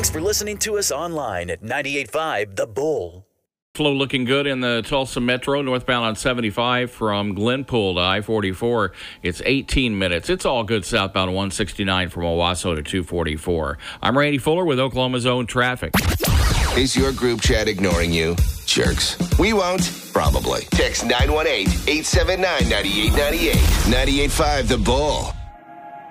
Thanks for listening to us online at 98.5 The Bull. Flow looking good in the Tulsa Metro, northbound on 75 from Glenpool to I-44. It's 18 minutes. It's all good southbound 169 from Owasso to 244. I'm Randy Fuller with Oklahoma's own traffic. Is your group chat ignoring you? Jerks. We won't. Probably. Text 918-879-9898. 98.5 The Bull.